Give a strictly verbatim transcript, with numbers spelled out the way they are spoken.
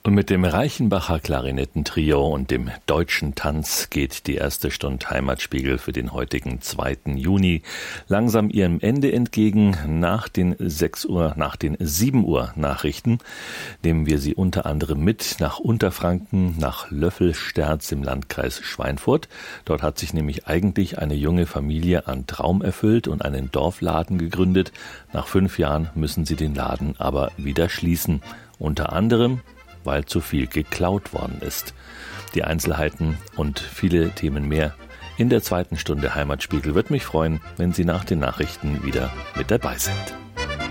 Und mit dem Reichenbacher Klarinettentrio und dem deutschen Tanz geht die erste Stunde Heimatspiegel für den heutigen zweiten Juni langsam ihrem Ende entgegen. Nach den sechs Uhr, nach den sieben Uhr Nachrichten nehmen wir Sie unter anderem mit nach Unterfranken, nach Löffelsterz im Landkreis Schweinfurt. Dort hat sich nämlich eigentlich eine junge Familie einen Traum erfüllt und einen Dorfladen gegründet. Nach fünf Jahren müssen sie den Laden aber wieder schließen. Unter anderem, weil zu viel geklaut worden ist. Die Einzelheiten und viele Themen mehr in der zweiten Stunde Heimatspiegel. Würde mich freuen, wenn Sie nach den Nachrichten wieder mit dabei sind.